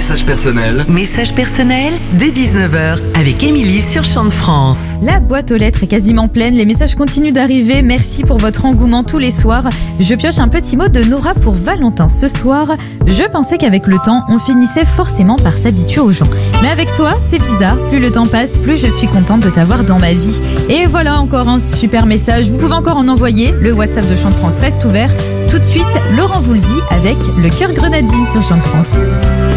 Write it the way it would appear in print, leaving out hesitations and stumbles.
message personnel. Message personnel dès 19h avec Émilie sur Chant de France. La boîte aux lettres est quasiment pleine, les messages continuent d'arriver. Merci pour votre engouement tous les soirs. Je pioche un petit mot de Nora pour Valentin ce soir. Je pensais qu'avec le temps, on finissait forcément par s'habituer aux gens. Mais avec toi, c'est bizarre. Plus le temps passe, plus je suis contente de t'avoir dans ma vie. Et voilà encore un super message. Vous pouvez encore en envoyer. Le WhatsApp de Chant de France reste ouvert. Tout de suite, Laurent Voulzy avec Le Cœur Grenadine sur Chant de France.